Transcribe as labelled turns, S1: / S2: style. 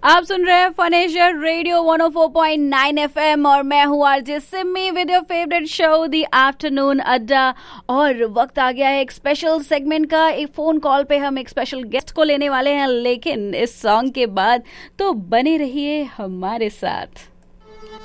S1: आप सुन रहे हैं फनेशियर रेडियो 104.9 एफएम और मैं हूँ RJ Simi with your favourite show the afternoon अड्डा। और वक्त आ गया है एक स्पेशल सेगमेंट का। एक फोन कॉल पे हम एक स्पेशल गेस्ट को लेने वाले हैं, लेकिन इस सॉन्ग के बाद तो बने रहिए हमारे साथ।